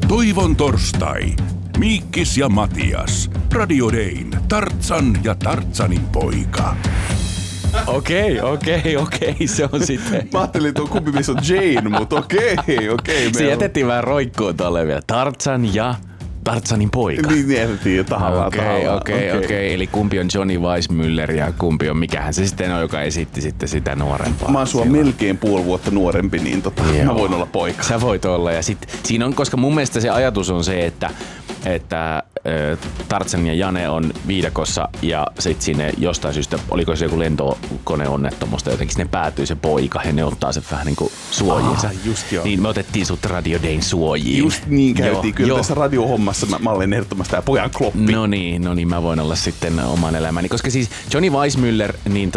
Toivon torstai. Miikkis ja Matias. Radio Dayn, Tartsan ja Tartsanin poika. Okei, se on sitten. Mä ajattelin, että kumpi missä on Jane, mutta okei. Se jätettiin vähän roikkuun tolle vielä. Tartsan ja Tartsanin poika. Niin jätettiin tahallaan. Okei. Eli kumpi on Johnny Weissmuller ja kumpi on, mikähän se sitten on, joka esitti sitten sitä nuorempaa. Mä oon sua melkein puoli vuotta nuorempi, niin mä voin olla poika. Sä voit olla. Ja sit siinä on, koska mun mielestä se ajatus on se, että Tartsan ja Jane on viidakossa ja sit sinne jostain syystä, oliko se joku lentokoneonnettomusta jotenkin, sinne päätyy se poika ja ne ottaa se vähän niinku suojiinsa. Just joo. Niin me otettiin sut Radio Dayn suojiin. Just niin käytiin. Kyllä tässä radiohommassa mä olen ehdottomasti tää pojan kloppi. No niin, mä voin olla sitten oman elämäni. Koska siis Johnny Weissmuller niin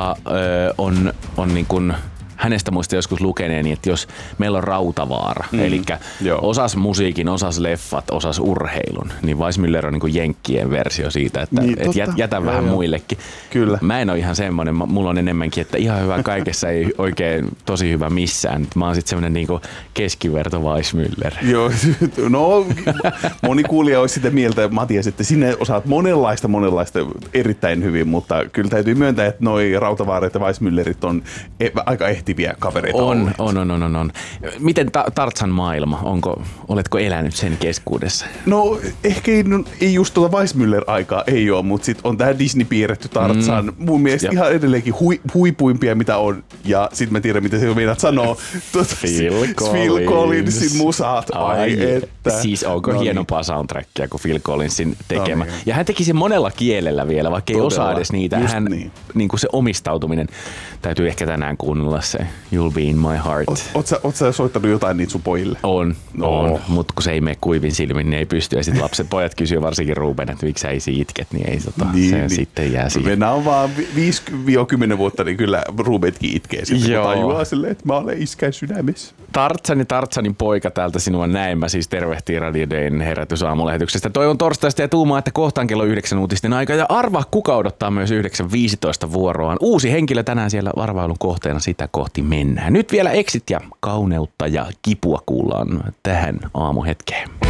on niin kuin hänestä muista joskus lukeneeni, että jos meillä on Rautavaara, eli osas musiikin, osas leffat, osas urheilun, niin Weissmuller on niin kuin jenkkien versio siitä, että niin, jätä vähän muillekin. Kyllä. Mä en ole ihan semmoinen, mulla on enemmänkin, että ihan hyvä kaikessa, ei oikein tosi hyvä missään. Mä oon sitten semmoinen niin kuin keskiverto Weissmuller. Joo, no moni kuulija olisi sitä mieltä, Matias, että sinä osaat monenlaista erittäin hyvin, mutta kyllä täytyy myöntää, että noi Rautavaaret ja Weissmullerit on aika ehtiviä kavereita. On. Miten Tartsan maailma? Oletko elänyt sen keskuudessa? No ehkä ei just tuota Weissmuller-aikaa ei ole, mutta sitten on tää Disney-piirretty Tartsan. Mun mielestä ihan edelleenkin huipuimpia mitä on. Ja sitten mä tiedän, mitä se meidät sanoo. Phil Collinsin musaat. Siis onko hienompaa soundtrackia kuin Phil Collinsin tekemä. Ja hän teki sen monella kielellä vielä, vaikka ei osaa edes niitä. Hän, niin kuin se omistautuminen. Täytyy ehkä tänään kuunnella se You'll Be In My Heart. Oot sä soittanut jotain niitä sun pojille? On. Mutta kun se ei mene kuivin silmin, niin ei pysty. Ja sitten pojat kysyy varsinkin Ruben, että miksi sä ei itket, niin ei se sitten jää siihen. Mennään on vaan 5-10 vuotta, niin kyllä Rubenkin itkee. Sitten tajuaa silleen, että mä olen iskän sydämessä. Tartsanin poika täältä sinua näin. Mä siis tervehtiin Radio Dayn herätysaamulähetyksestä. Toivon torstaista ja tuumaa, että kohtaan kello 9 uutisten aika. Ja arvaa, kuka odottaa myös 9.15 vuoroaan. Uusi henkilö tänään siellä arvailun kohteena, sitä kohti mennään. Nyt vielä exit ja kauneutta ja kipua kuullaan tähän aamuhetkeen.